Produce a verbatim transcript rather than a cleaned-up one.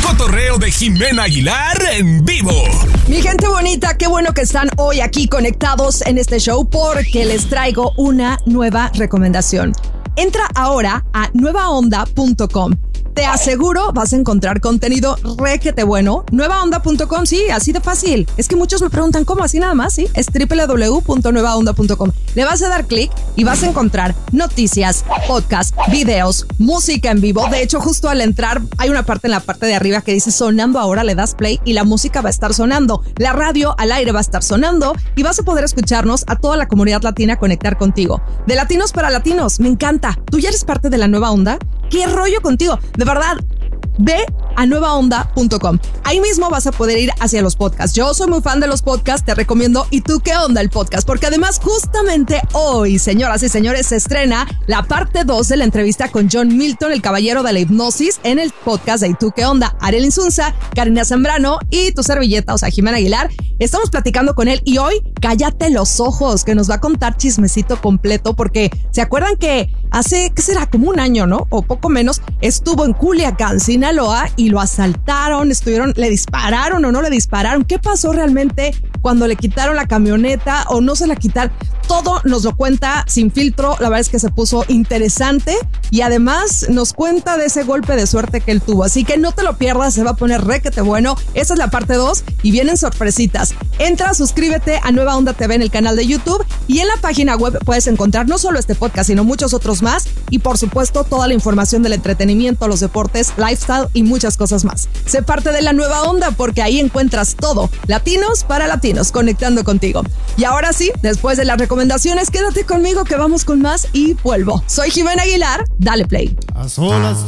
cotorreo de Jimena Aguilar en vivo. Mi gente bonita, qué bueno que están hoy aquí conectados en este show porque les traigo una nueva recomendación. Entra ahora a nueva onda punto com. Te aseguro vas a encontrar contenido requete bueno. nueva onda punto com, sí, así de fácil. Es que muchos me preguntan, ¿cómo? Así nada más, ¿sí? Es doble u doble u doble u punto nueva onda punto com. Le vas a dar clic y vas a encontrar noticias, podcasts, videos, música en vivo. De hecho, justo al entrar hay una parte en la parte de arriba que dice sonando ahora, le das play y la música va a estar sonando. La radio al aire va a estar sonando y vas a poder escucharnos a toda la comunidad latina conectar contigo. De latinos para latinos, me encanta. ¿Tú ya eres parte de la nueva onda? ¿Qué rollo contigo? De verdad, ve a nueva onda punto com. Ahí mismo vas a poder ir hacia los podcasts. Yo soy muy fan de los podcasts, te recomiendo ¿Y tú qué onda? El podcast, porque además justamente hoy, señoras y señores, se estrena la parte dos de la entrevista con John Milton, el caballero de la hipnosis, en el podcast de ¿Y tú qué onda? Ariel Insunza, Karina Zambrano y tu servilleta, o sea, Jimena Aguilar. Estamos platicando con él y hoy cállate los ojos, que nos va a contar chismecito completo, porque ¿se acuerdan que hace, qué será, como un año, ¿no? O poco menos, estuvo en Culiacán, Sinaloa, y lo asaltaron, estuvieron, le dispararon o no le dispararon. ¿Qué pasó realmente cuando le quitaron la camioneta o no se la quitaron? Todo nos lo cuenta sin filtro. La verdad es que se puso interesante y además nos cuenta de ese golpe de suerte que él tuvo. Así que no te lo pierdas, se va a poner requete bueno. Esa es la parte dos y vienen sorpresitas. Entra, suscríbete a Nueva Onda T V en el canal de YouTube y en la página web puedes encontrar no solo este podcast, sino muchos otros más y por supuesto toda la información del entretenimiento, los deportes, lifestyle y muchas cosas más. Sé parte de la Nueva Onda porque ahí encuentras todo. Latinos para latinos, conectando contigo. Y ahora sí, después de las recomendaciones, quédate conmigo que vamos con más y vuelvo. Soy Jimena Aguilar, dale play. A solas.